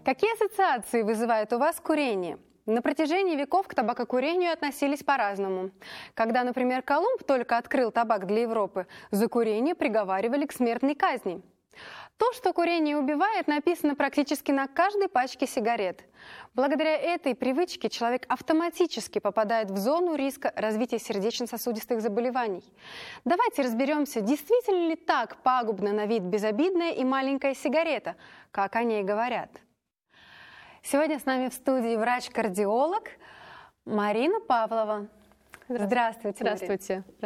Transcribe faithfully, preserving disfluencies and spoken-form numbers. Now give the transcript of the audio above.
Какие ассоциации вызывает у вас курение? На протяжении веков к табакокурению относились по-разному. Когда, например, Колумб только открыл табак для Европы, за курение приговаривали к смертной казни. То, что курение убивает, написано практически на каждой пачке сигарет. Благодаря этой привычке человек автоматически попадает в зону риска развития сердечно-сосудистых заболеваний. Давайте разберемся, действительно ли так пагубна на вид безобидная и маленькая сигарета, как о ней говорят. Сегодня с нами в студии врач-кардиолог Марина Павлова. Здравствуйте. Здравствуйте.